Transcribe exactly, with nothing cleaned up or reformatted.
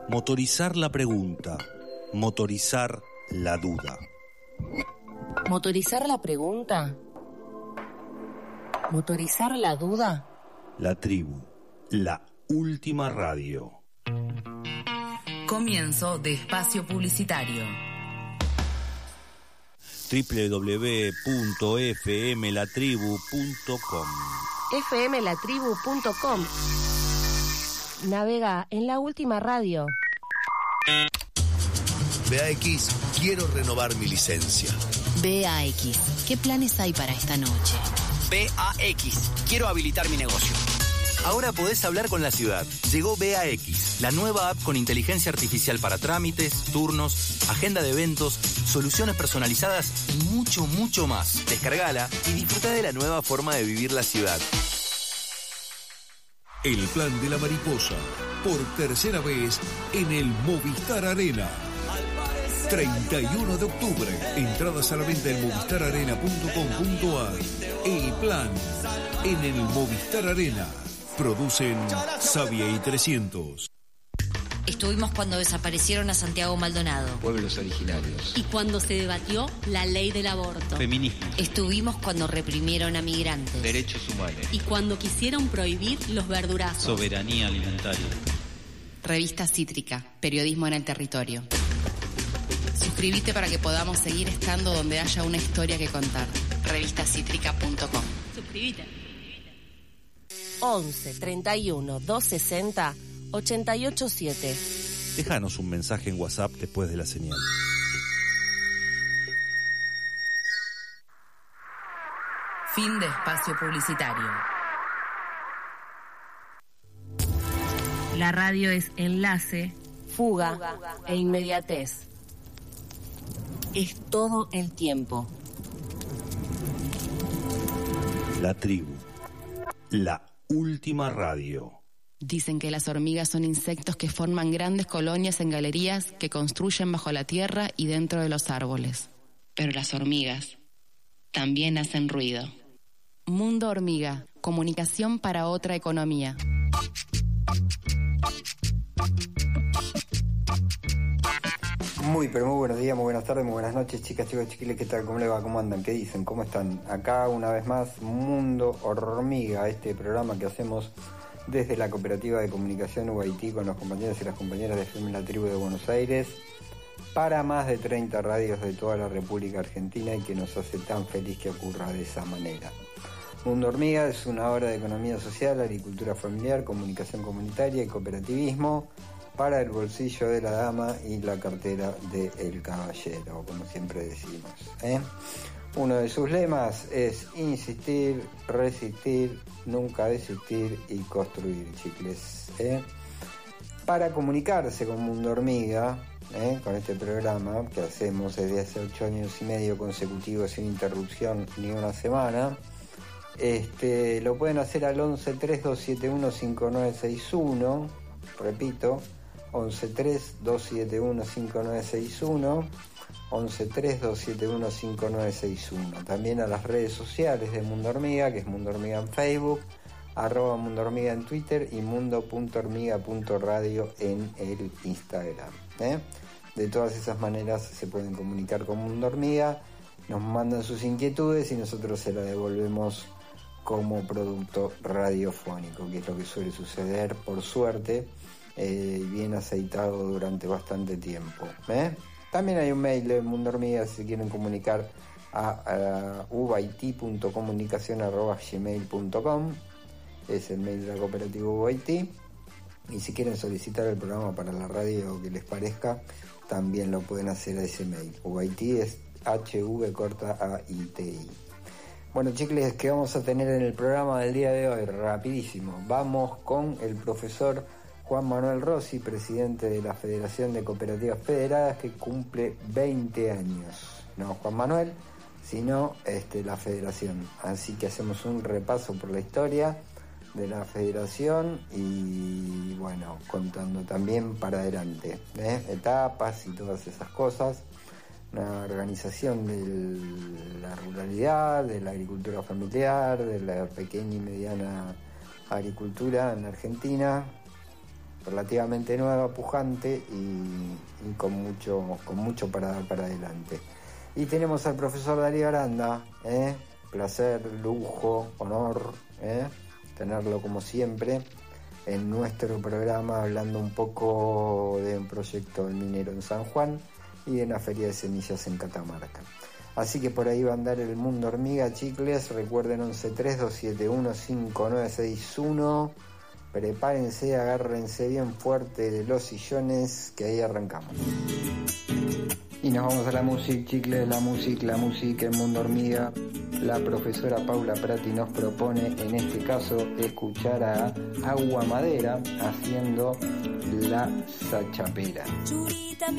Motorizar la pregunta, motorizar la duda. ¿Motorizar la pregunta? ¿Motorizar la duda? La tribu, la última radio. Comienzo de espacio publicitario. doble u doble u doble u punto f m la tribu punto com f m la tribu punto com. Navega en la última radio. B A X, quiero renovar mi licencia. B A X, ¿qué planes hay para esta noche? B A X, quiero habilitar mi negocio. Ahora podés hablar con la ciudad. Llegó B A X, la nueva app con inteligencia artificial para trámites, turnos, agenda de eventos, soluciones personalizadas y mucho, mucho más. Descargala y disfruta de la nueva forma de vivir la ciudad. El plan de la mariposa, por tercera vez en el Movistar Arena. treinta y uno de octubre. Entradas a la venta en movistar arena punto com punto a r. El plan en el Movistar Arena. Producen Savia y trescientos. Estuvimos cuando desaparecieron a Santiago Maldonado. Pueblos originarios. Y cuando se debatió la ley del aborto. Feminismo. Estuvimos cuando reprimieron a migrantes. Derechos humanos. Y cuando quisieron prohibir los verdurazos. Soberanía alimentaria. Revista Cítrica, periodismo en el territorio. Suscríbete para que podamos seguir estando donde haya una historia que contar. revista cítrica punto com. Suscríbete. once, treinta y uno, doscientos sesenta, ochenta y ocho siete. Déjanos un mensaje en WhatsApp después de la señal. Fin de espacio publicitario. La radio es enlace, fuga, fuga e inmediatez. Es todo el tiempo. La tribu, la última radio. Dicen que las hormigas son insectos que forman grandes colonias en galerías que construyen bajo la tierra y dentro de los árboles. Pero las hormigas también hacen ruido. Mundo Hormiga, comunicación para otra economía. Muy, pero muy buenos días, muy buenas tardes, muy buenas noches, chicas, chicos, chiquiles, ¿qué tal? ¿Cómo les va? ¿Cómo andan? ¿Qué dicen? ¿Cómo están? Acá una vez más, Mundo Hormiga, este programa que hacemos desde la Cooperativa de Comunicación U I T con los compañeros y las compañeras de F M La Tribu de Buenos Aires, para más de treinta radios de toda la República Argentina, y que nos hace tan feliz que ocurra de esa manera. Mundo Hormiga es una obra de economía social, agricultura familiar, comunicación comunitaria y cooperativismo para el bolsillo de la dama y la cartera del caballero, como siempre decimos, ¿eh? Uno de sus lemas es insistir, resistir, nunca desistir y construir, chicles, ¿eh? Para comunicarse con Mundo Hormiga, ¿eh? Con este programa que hacemos desde hace ocho años y medio consecutivos sin interrupción ni una semana, este, lo pueden hacer al once tres dos siete uno cinco nueve seis uno, repito, once tres dos siete uno cinco nueve seis uno, once tres dos siete uno cinco nueve seis uno. También a las redes sociales de Mundo Hormiga, que es Mundo Hormiga en Facebook, arroba Mundo Hormiga en Twitter y mundo punto hormiga punto radio en el Instagram, ¿eh? De todas esas maneras se pueden comunicar con Mundo Hormiga, nos mandan sus inquietudes y nosotros se las devolvemos como producto radiofónico, que es lo que suele suceder, por suerte, eh, bien aceitado durante bastante tiempo, ¿eh? También hay un mail de Mundo Hormiga si se quieren comunicar a, a ubait punto comunicación arroba gmail punto com, es el mail de la cooperativa Ubait, y si quieren solicitar el programa para la radio que les parezca, también lo pueden hacer a ese mail. Ubait es H V corta A I T I. Bueno, chicles, ¿qué vamos a tener en el programa del día de hoy? Rapidísimo, vamos con el profesor Juan Manuel Rossi, presidente de la Federación de Cooperativas Federadas, que cumple veinte años. No Juan Manuel, sino este, la Federación. Así que hacemos un repaso por la historia de la Federación y, bueno, contando también para adelante, ¿eh? Etapas y todas esas cosas. Una organización de la ruralidad, de la agricultura familiar, de la pequeña y mediana agricultura en la Argentina, relativamente nueva, pujante y, y con mucho con mucho para dar para adelante. Y tenemos al profesor Darío Aranda, ¿eh? Placer, lujo, honor, ¿eh? tenerlo como siempre en nuestro programa, hablando un poco de un proyecto del minero en San Juan y de una feria de semillas en Catamarca. Así que por ahí va a andar el mundo hormiga, chicles. Recuerden once tres dos siete uno cinco nueve seis uno. Prepárense, agárrense bien fuerte de los sillones, que ahí arrancamos. Y nos vamos a la música, chicles, la música, la música, el mundo hormiga. La profesora Paula Prati nos propone, en este caso, escuchar a Agua Madera haciendo La Sachapera. Churita, mi